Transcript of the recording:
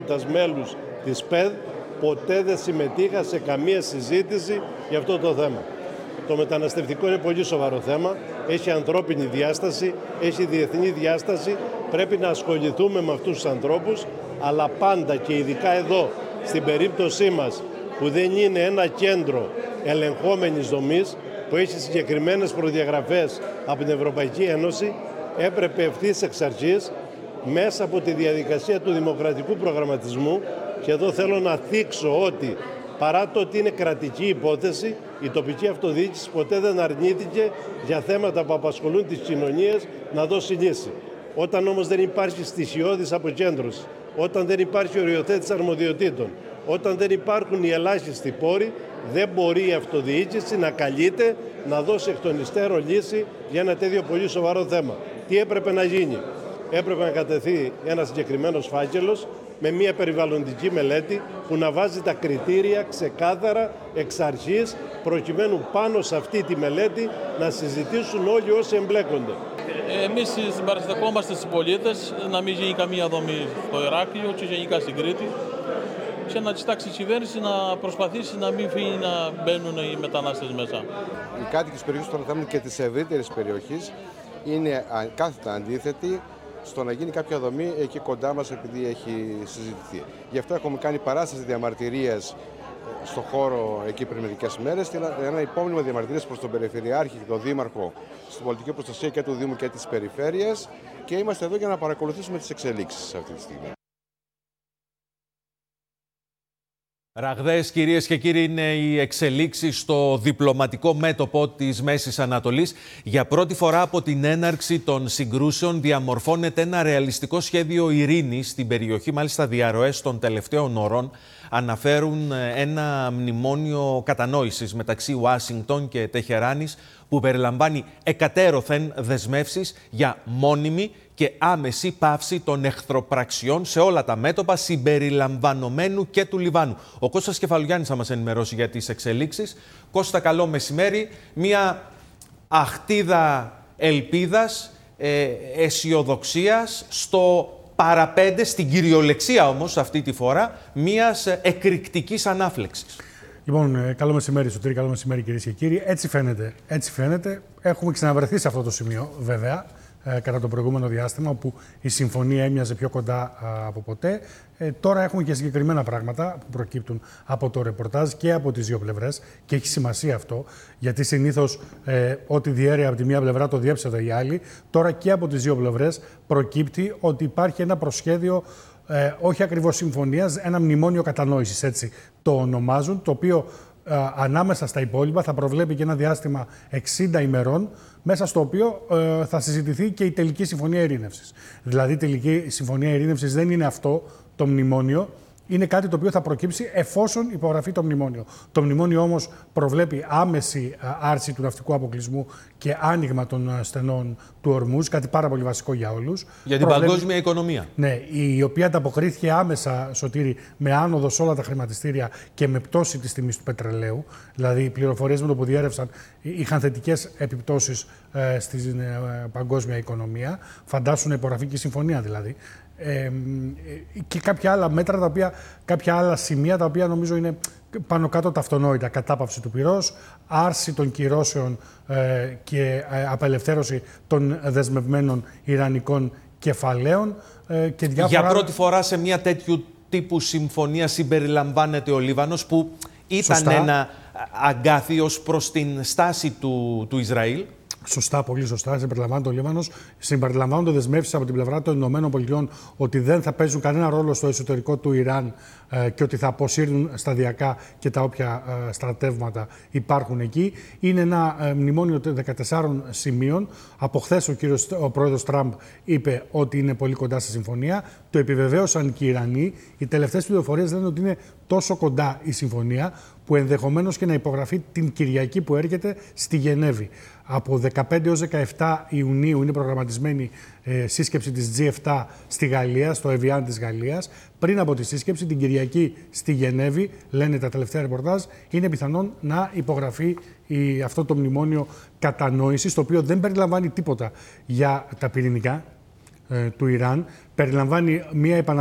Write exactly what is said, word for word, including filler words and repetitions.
μέλους της ΠΕΔ ποτέ δεν συμμετείχα σε καμία συζήτηση για αυτό το θέμα. Το μεταναστευτικό είναι πολύ σοβαρό θέμα, έχει ανθρώπινη διάσταση, έχει διεθνή διάσταση, πρέπει να ασχοληθούμε με αυτούς τους ανθρώπους, αλλά πάντα και ειδικά εδώ, στην περίπτωσή μας, που δεν είναι ένα κέντρο ελεγχόμενης δομής, που έχει συγκεκριμένες προδιαγραφές από την Ευρωπαϊκή Ένωση, έπρεπε ευθύς εξ αρχής, μέσα από τη διαδικασία του δημοκρατικού προγραμματισμού, και εδώ θέλω να θίξω ότι παρά το ότι είναι κρατική υπόθεση, η τοπική αυτοδιοίκηση ποτέ δεν αρνήθηκε για θέματα που απασχολούν τις κοινωνίες να δώσει λύση. Όταν όμως δεν υπάρχει στοιχειώδης αποκέντρωση, όταν δεν υπάρχει οριοθέτηση αρμοδιοτήτων, όταν δεν υπάρχουν οι ελάχιστοι πόροι, δεν μπορεί η αυτοδιοίκηση να καλείται να δώσει εκ των υστέρων λύση για ένα τέτοιο πολύ σοβαρό θέμα. Τι έπρεπε να γίνει? Έπρεπε να κατεθεί ένα συγκεκριμένος φάκελος με μια περιβαλλοντική μελέτη που να βάζει τα κριτήρια ξεκάθαρα εξ αρχής, προκειμένου πάνω σε αυτή τη μελέτη να συζητήσουν όλοι όσοι εμπλέκονται. Εμείς συμπαραστεκόμαστε στους πολίτες να μην γίνει καμία δομή στο Ηράκλειο και γενικά στην Κρήτη, και να κοιτάξει η κυβέρνηση να προσπαθήσει να μην φύγει να μπαίνουν οι μετανάστες μέσα. Οι κάτοικοι της περιοχής των Αθήνων και της ευρύτερης περιοχής είναι κάθετα αντίθετοι στο να γίνει κάποια δομή εκεί κοντά μας, επειδή έχει συζητηθεί. Γι' αυτό έχουμε κάνει παράσταση διαμαρτυρίες στον χώρο εκεί πριν μερικές μέρες και ένα υπόμνημα διαμαρτυρίες προς τον Περιφερειάρχη και τον Δήμαρχο στην πολιτική προστασία και του Δήμου και της Περιφέρειας, και είμαστε εδώ για να παρακολουθήσουμε τις εξελίξεις αυτή τη στιγμή. Ραγδαίες, κυρίες και κύριοι, είναι οι εξελίξεις στο διπλωματικό μέτωπο της Μέσης Ανατολής. Για πρώτη φορά από την έναρξη των συγκρούσεων διαμορφώνεται ένα ρεαλιστικό σχέδιο ειρήνης στην περιοχή. Μάλιστα, διαρροές των τελευταίων ωρών αναφέρουν ένα μνημόνιο κατανόησης μεταξύ Ουάσιγκτον και Τεχεράνης που περιλαμβάνει εκατέρωθεν δεσμεύσεις για μόνιμη και άμεση πάυση των εχθροπραξιών σε όλα τα μέτωπα, συμπεριλαμβανομένου και του Λιβάνου. Ο Κώστας Κεφαλογιάννης θα μας ενημερώσει για τις εξελίξεις. Κώστα, καλό μεσημέρι. Μία αχτίδα ελπίδας, ε, αισιοδοξίας στο παραπέντε, στην κυριολεξία όμως αυτή τη φορά, μιας εκρηκτικής ανάφλεξης. Λοιπόν, καλό μεσημέρι, Σωτήρη, καλό μεσημέρι, κυρίες και κύριοι. Έτσι φαίνεται. Έτσι φαίνεται. Έχουμε ξαναβρεθεί σε αυτό το σημείο, βέβαια, ε, κατά το προηγούμενο διάστημα, όπου η συμφωνία έμοιαζε πιο κοντά α, από ποτέ. Ε, τώρα έχουμε και συγκεκριμένα πράγματα που προκύπτουν από το ρεπορτάζ και από τις δύο πλευρές, και έχει σημασία αυτό, γιατί συνήθως ε, ό,τι διέρει από τη μία πλευρά το διέψευδε η άλλη. Τώρα και από τις δύο πλευρές προκύπτει ότι υπάρχει ένα προσχέδιο, Ε, όχι ακριβώς συμφωνίας, ένα μνημόνιο κατανόησης, έτσι το ονομάζουν, το οποίο ε, ανάμεσα στα υπόλοιπα θα προβλέπει και ένα διάστημα εξήντα ημερών, μέσα στο οποίο ε, θα συζητηθεί και η τελική συμφωνία ειρήνευσης. Δηλαδή, η τελική συμφωνία ειρήνευσης δεν είναι αυτό το μνημόνιο, είναι κάτι το οποίο θα προκύψει εφόσον υπογραφεί το μνημόνιο. Το μνημόνιο όμως προβλέπει άμεση άρση του ναυτικού αποκλεισμού και άνοιγμα των στενών του Ορμούζ, κάτι πάρα πολύ βασικό για όλους. Για την προβλέπει... παγκόσμια οικονομία. Ναι, η οποία ανταποκρίθηκε άμεσα, Σωτήρη, με άνοδο σε όλα τα χρηματιστήρια και με πτώση της τιμής του πετρελαίου. Δηλαδή, οι πληροφορίες με το που διέρευσαν είχαν θετικές επιπτώσεις ε, στην ε, παγκόσμια οικονομία. Φαντάσου να υπογραφεί και η συμφωνία δηλαδή. Ε, και κάποια άλλα μέτρα, τα οποία, κάποια άλλα σημεία τα οποία νομίζω είναι πάνω κάτω τα αυτονόητα. Κατάπαυση του πυρός, άρση των κυρώσεων ε, και ε, απελευθέρωση των δεσμευμένων ιρανικών κεφαλαίων ε, και διάφορα... Για πρώτη φορά σε μια τέτοιου τύπου συμφωνία συμπεριλαμβάνεται ο Λίβανος, που ήταν Σωστά. ένα αγκάθι ως προς την στάση του, του Ισραήλ. Σωστά, πολύ σωστά. Συμπεριλαμβάνεται ο Λίβανος. Συμπεριλαμβάνονται δεσμεύσεις από την πλευρά των ΗΠΑ ότι δεν θα παίζουν κανένα ρόλο στο εσωτερικό του Ιράν ε, και ότι θα αποσύρουν σταδιακά και τα όποια ε, στρατεύματα υπάρχουν εκεί. Είναι ένα ε, μνημόνιο δεκατεσσάρων σημείων. Από χθες ο, κύριος, ο πρόεδρος Τραμπ είπε ότι είναι πολύ κοντά στη συμφωνία. Το επιβεβαίωσαν και οι Ιρανοί. Οι τελευταίες πληροφορίες λένε ότι είναι τόσο κοντά η συμφωνία που ενδεχομένως και να υπογραφεί την Κυριακή που έρχεται στη Γενέβη. Από δεκαπέντε έως δεκαεπτά Ιουνίου είναι προγραμματισμένη ε, σύσκεψη της τζι επτά στη Γαλλία, στο Εβιάν της Γαλλίας. Πριν από τη σύσκεψη, την Κυριακή στη Γενέβη, λένε τα τελευταία ρεπορτάζ, είναι πιθανόν να υπογραφεί η, αυτό το μνημόνιο κατανόησης, το οποίο δεν περιλαμβάνει τίποτα για τα πυρηνικά ε, του Ιράν. Περιλαμβάνει μια επαναδρομική